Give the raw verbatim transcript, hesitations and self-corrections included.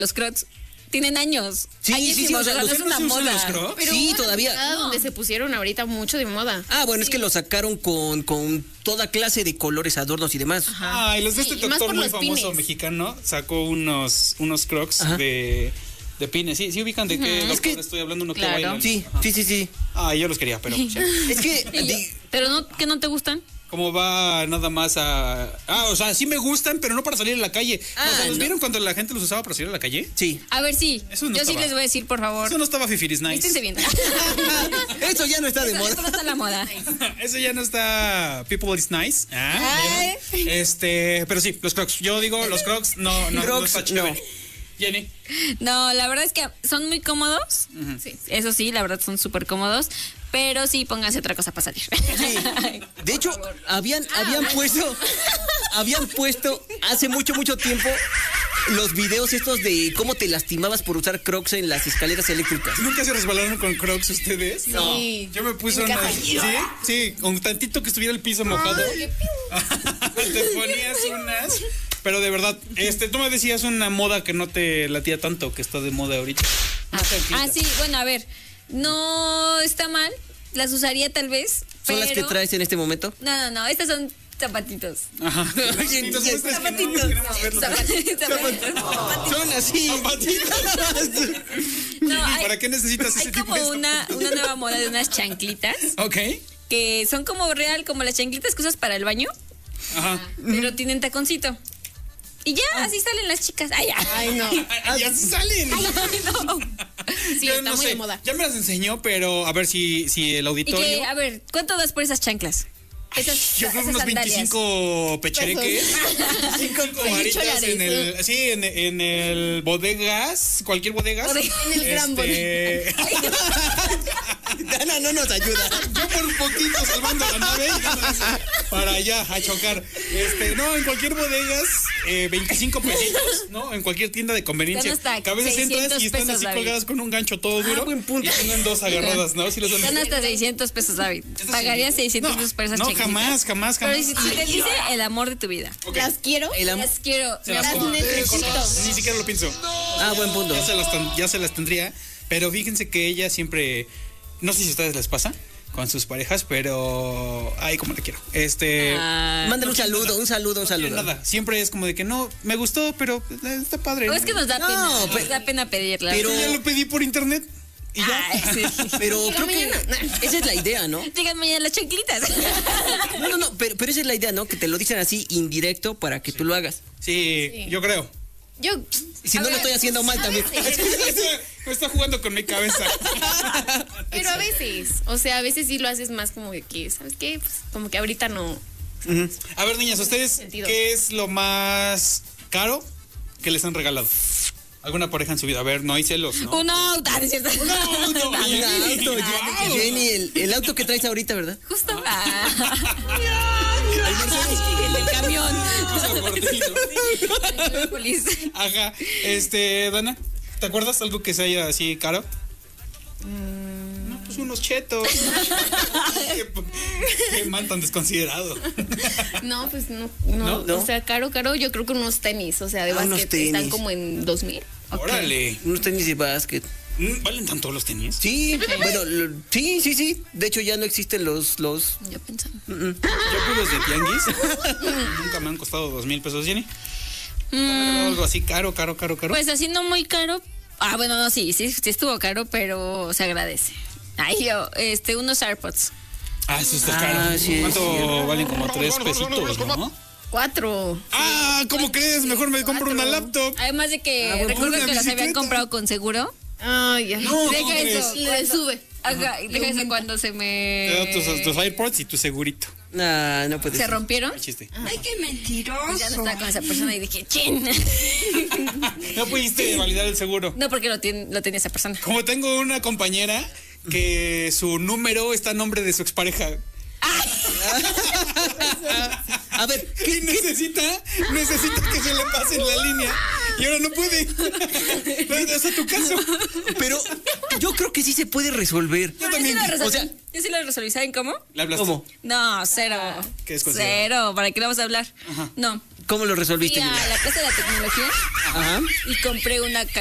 Los Crocs tienen años. Sí, sí, sí, o sea, no los- es una ¿no se usan moda. los Crocs? Pero Sí, hubo una todavía. temporada No. donde se pusieron ahorita mucho de moda. Ah, bueno, es que lo sacaron con, con toda clase de colores, adornos y demás. Ah, y los de este Sí, y más doctor por muy los famoso pines. mexicano sacó unos, unos Crocs Ajá. de, de pines. Sí, sí ubican de qué Es doctor que- estoy hablando, uno que Claro. bailan. Sí, Ajá. sí, sí, sí. Ah, yo los quería, pero sí. Es que... Y yo- di- Pero no, ¿que no te gustan? Como va nada más a... Ah, o sea, sí me gustan, pero no para salir a la calle. Ah, o sea, ¿los no. vieron cuando la gente los usaba para salir a la calle? sí. A ver, sí. Eso no Yo sí estaba. les voy a decir, por favor. Eso no estaba fifiris nice. Vístense bien. Eso ya no está de Eso moda. no está en la moda. Eso ya no está people is nice. Ah, Ay. ¿vieron? Este, pero sí, los Crocs. Yo digo, los Crocs no, no, no Crocs, está chévere. no. Jenny. No, la verdad es que son muy cómodos. Sí, eso sí, la verdad son súper cómodos. Pero sí, pónganse otra cosa para salir. Sí. De hecho, habían, habían puesto, habían puesto hace mucho, mucho tiempo los videos estos de cómo te lastimabas por usar Crocs en las escaleras eléctricas. ¿Nunca se resbalaron con Crocs ustedes? No. Yo me puse En unas. casa. ¿Sí? Sí, con tantito que estuviera el piso mojado. Te ponías unas. Pero de verdad, este, tú me decías una moda que no te latía tanto, que está de moda ahorita. Más tranquila. Ah, sí, bueno, a ver. No está mal. Las usaría tal vez. ¿Son las que pero- traes en este momento? No, no, no. Estas son zapatitos. Ajá. Entonces, ustedes que no, Zapatitos. queremos verlos. Zapatitos. Zapatitos. Son así. No, hay, ¿Para qué necesitas hay ese tipo como de una, una nueva moda de unas chanclitas Ok. que son como real, como las chanclitas que usas para el baño, Ajá. pero tienen taconcito. Y ya, así salen las chicas. Ay, ya. Ay, no. Ah, ya salen. Ay, no. Sí, Yo está no muy sé, de moda. Ya me las enseñó, pero a ver si, si el Y auditorio. que, a ver, ¿cuánto das por esas chanclas? Esas, Yo creo que esas unos sandalias. veinticinco pechereques. veinticinco varitas en el. Sí, en, en el bodegas. Cualquier bodegas. Bodega. En el gran Este, Dana no nos ayuda. Yo por un poquito salvando la nave y Dana dice, para allá a chocar. Este, no, en cualquier bodegas, eh, veinticinco pesitos, ¿no? En cualquier tienda de conveniencia. Están hasta Que a veces entras seiscientos y están pesos, así David. colgadas con un gancho todo duro. buen punto. Y tienen dos agarradas, ¿no? Si los han Están hasta seiscientos pesos, David. Pagaría seiscientos No, pesos por esas no, chanclitas. jamás, jamás, jamás. Pero si, si te dice el amor de tu vida. Ok. Las quiero. El am- Las quiero. Se las las compro. necesito. Ni siquiera lo pienso. Ah, buen punto. Ya se, las, ten- ya se las tendría. Pero fíjense que ella siempre. No sé si a ustedes les pasa con sus parejas, pero. Ay, cómo la quiero. Este. Ah. Mándale un saludo, un saludo, un No quiere saludo. nada. Siempre es como de que no, me gustó, pero eh, está padre. O es que nos da No, pena. pero- Nos da pena pedirla. pero- Yo ya lo pedí por internet y ya. Ay, sí. Pero Llega creo que mañana. esa es la idea, ¿no? Llegan mañana las chanclitas. No, no, no, pero, pero esa es la idea, ¿no? Que te lo dicen así indirecto para que tú lo hagas. Sí, Sí. yo creo. Yo. Y si a no lo ver, estoy haciendo mal también. Es que está- me está jugando con mi cabeza. Pero a veces, o sea, a veces sí lo haces más como de que, ¿sabes qué? Pues como que ahorita no. A ver, niñas, ¿ustedes Sentido. qué es lo más caro que les han regalado? ¿Alguna pareja en su vida? A ver, no hay celos, ¿no? Un auto, ¿es cierto? Un auto, Un oye, auto, wow. Jenny, el, el auto que traes ahorita, ¿verdad? Justo. Ah. El del camión. Ajá, este, Dana, ¿te acuerdas algo que se haya así caro? No, pues unos chetos. qué, qué man tan desconsiderado. No, pues no, no, ¿No? O sea, caro, caro, yo creo que unos tenis, o sea, de Ah, unos básquet están tenis. como en dos mil. Órale. Unos tenis de básquet. Mm, ¿Valen tanto los tenis? Sí, bueno, lo- sí, sí, sí. De hecho, ya no existen los, los. Yo pensaba. Yo fui los de tianguis. Nunca me han costado dos mil pesos, Jenny. Mm, Algo así caro, caro, caro, caro. Pues así no muy caro. Ah, bueno, no, sí, sí, sí estuvo caro, pero se agradece. Ay, yo, este, unos AirPods. Ah, eso está Ah, caro. sí, ¿Cuánto sí. valen? Como tres pesitos, ¿no? Cuatro. Ah, ¿cómo crees? Mejor me compro una laptop. Además de que Ah, bueno, recuerdo una que los habían bicicleta. comprado con seguro. Ay, ya. No, Deja ¿cómo eso. crees? Le sube. Ajá, y deja eso cuando se Te me. da tus, tus AirPods y tu segurito. Nah, no puede ¿Se ser. rompieron? Qué chiste. Ay, qué mentiroso. Ya no estaba con esa persona y dije, ¡chin! No pudiste validar el seguro. No, porque lo, tiene, lo tenía esa persona. Como tengo una compañera que su número está a nombre de su expareja. A ver, ¿Qué necesita? Necesita que se le pase en la línea. Y ahora no puede. Es a tu caso. pero yo creo que sí se puede resolver. Yo también. Yo sí lo resolví. O sea- Yo sí lo resolví. ¿Saben cómo? ¿Le hablaste? ¿Cómo? No, cero. ¿Qué es considerado? Cero. ¿Para qué le vamos a hablar? No. ¿Cómo lo resolviste, Fui a Julia? la Plaza de la Tecnología Ajá. y compré una